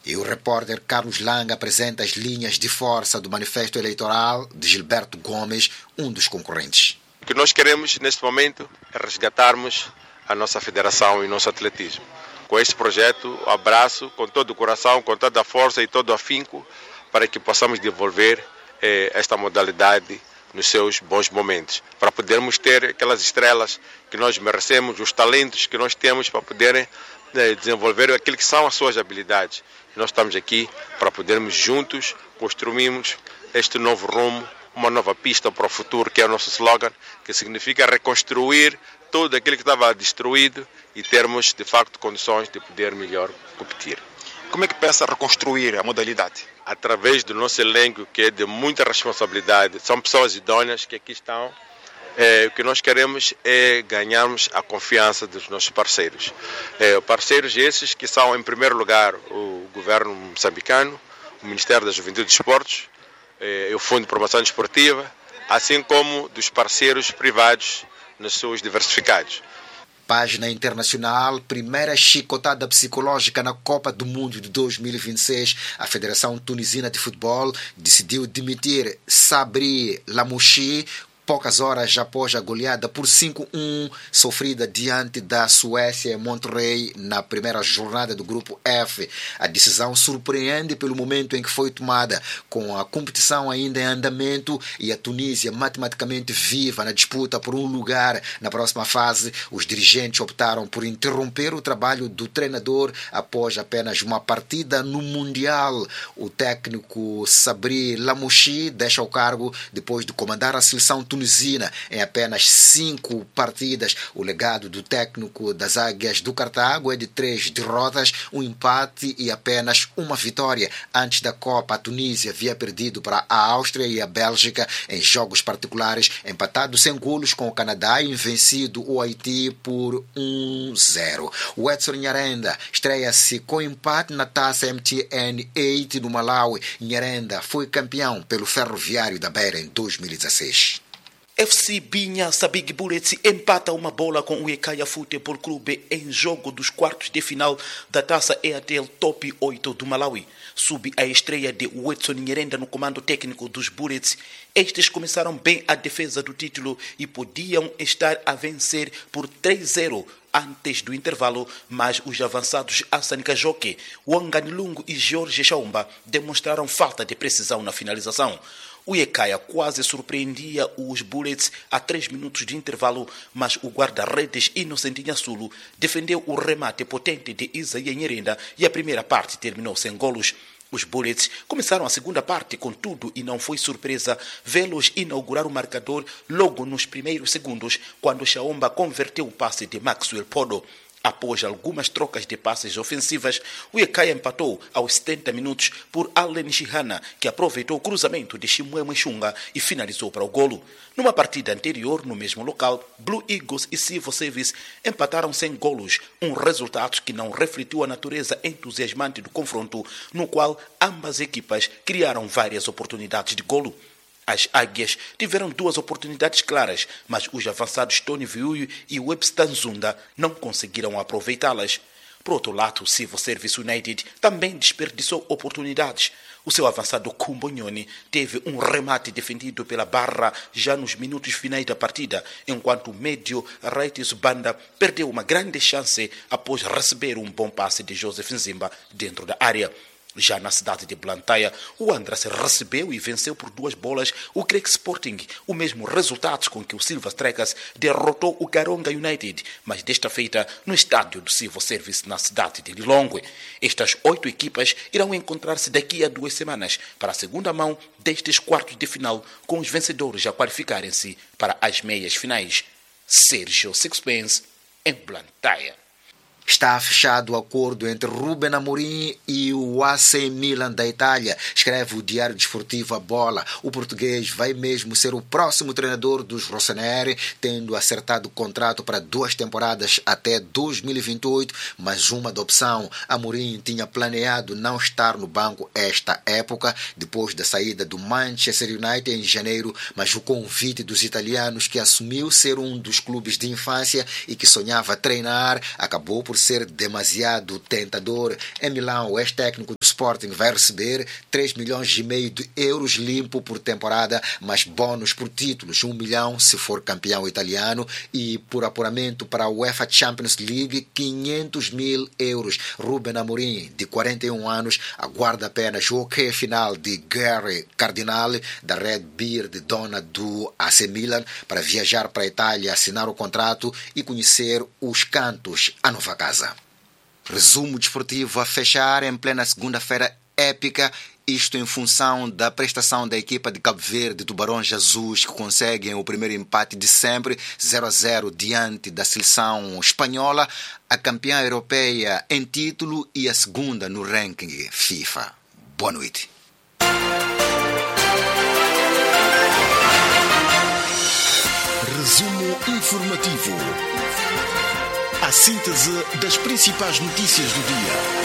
E o repórter Carlos Langa apresenta as linhas de força do manifesto eleitoral de Gilberto Gomes, um dos concorrentes. O que nós queremos neste momento é resgatarmos a nossa federação e o nosso atletismo. Com este projeto, abraço com todo o coração, com toda a força e todo o afinco para que possamos desenvolver esta modalidade nos seus bons momentos, para podermos ter aquelas estrelas que nós merecemos, os talentos que nós temos para poderem desenvolver aquilo que são as suas habilidades. Nós estamos aqui para podermos juntos construirmos este novo rumo, uma nova pista para o futuro, que é o nosso slogan, que significa reconstruir tudo aquilo que estava destruído e termos, de facto, condições de poder melhor competir. Como é que pensa reconstruir a modalidade? Através do nosso elenco, que é de muita responsabilidade, são pessoas idôneas que aqui estão. O que nós queremos é ganharmos a confiança dos nossos parceiros. Parceiros esses que são, em primeiro lugar, o governo moçambicano, o Ministério da Juventude e Desportos, o Fundo de Promoção Desportiva, assim como dos parceiros privados nos seus diversificados. Página internacional, primeira chicotada psicológica na Copa do Mundo de 2026. A Federação Tunisina de Futebol decidiu demitir Sabri Lamouchi poucas horas após a goleada por 5-1 sofrida diante da Suécia em Monterrey na primeira jornada do Grupo F. A decisão surpreende pelo momento em que foi tomada, com a competição ainda em andamento e a Tunísia matematicamente viva na disputa por um lugar na próxima fase. Os dirigentes optaram por interromper o trabalho do treinador após apenas uma partida no Mundial. O técnico Sabri Lamouchi deixa o cargo depois de comandar a seleção tunisina em apenas 5 partidas. O legado do técnico das Águias do Cartago é de 3 derrotas, um empate e apenas uma vitória. Antes da Copa, a Tunísia havia perdido para a Áustria e a Bélgica em jogos particulares, empatado sem golos com o Canadá e vencido o Haiti por 1-0. O Edson Nyarenda estreia-se com empate na taça MTN 8 do Malawi. Nyarenda foi campeão pelo Ferroviário da Beira em 2016. FC Binha Sabig Bullets empata uma bola com o Ekaia Futebol Clube em jogo dos quartos de final da taça EATL Top 8 do Malawi. Sob a estreia de Edson Nyarenda no comando técnico dos Bullets, estes começaram bem a defesa do título e podiam estar a vencer por 3-0 antes do intervalo, mas os avançados Hassan Kajoke, Wangani Lungu e Jorge Chaumba demonstraram falta de precisão na finalização. O Ekaia quase surpreendia os Bullets a 3 minutos de intervalo, mas o guarda-redes Inocentinha Sulo defendeu o remate potente de Isaia Nyarenda e a primeira parte terminou sem golos. Os Bullets começaram a segunda parte com tudo e não foi surpresa vê-los inaugurar o marcador logo nos primeiros segundos, quando Chaumba converteu o passe de Maxwell Podo. Após algumas trocas de passes ofensivas, o Ekaia empatou aos 70 minutos por Allen Shihana, que aproveitou o cruzamento de Shimwemwe Xunga e finalizou para o golo. Numa partida anterior, no mesmo local, Blue Eagles e Civil Service empataram sem golos, um resultado que não refletiu a natureza entusiasmante do confronto, no qual ambas equipas criaram várias oportunidades de golo. As Águias tiveram 2 oportunidades claras, mas os avançados Tony Viuyu e Webster Zunda não conseguiram aproveitá-las. Por outro lado, o Civil Service United também desperdiçou oportunidades. O seu avançado Kumbonyoni teve um remate defendido pela barra já nos minutos finais da partida, enquanto o médio Raitis Banda perdeu uma grande chance após receber um bom passe de Joseph Nzimba dentro da área. Já na cidade de Blantyre, o Andras recebeu e venceu por 2 bolas o Craig Sporting, o mesmo resultado com que o Silver Strikers derrotou o Karonga United, mas desta feita no estádio do Civil Service na cidade de Lilongwe. Estas 8 equipas irão encontrar-se daqui a 2 semanas para a segunda mão destes quartos de final, com os vencedores a qualificarem-se para as meias finais. Sérgio Sixpence, em Blantyre. Está fechado o acordo entre Ruben Amorim e o AC Milan da Itália, escreve o Diário Desportivo A Bola. O português vai mesmo ser o próximo treinador dos Rossoneri, tendo acertado o contrato para 2 temporadas até 2028, mas uma da opção. Amorim tinha planeado não estar no banco esta época, depois da saída do Manchester United em janeiro, mas o convite dos italianos, que assumiu ser um dos clubes de infância e que sonhava treinar, acabou por ser demasiado tentador. Em Milão, o ex-técnico do Sporting vai receber 3,5 milhões de euros limpo por temporada, mais bónus por títulos, 1 milhão se for campeão italiano, e por apuramento para a UEFA Champions League, 500 mil euros. Ruben Amorim, de 41 anos, aguarda apenas o ok final de Gary Cardinale, da Red Beard, dona do AC Milan, para viajar para a Itália, assinar o contrato e conhecer os cantos à nova casa. Resumo desportivo a fechar em plena segunda-feira épica, isto em função da prestação da equipa de Cabo Verde, Tubarões Azuis, que conseguem o primeiro empate de sempre, 0-0 diante da seleção espanhola, a campeã europeia em título e a segunda no ranking FIFA. Boa noite. Resumo informativo. A síntese das principais notícias do dia.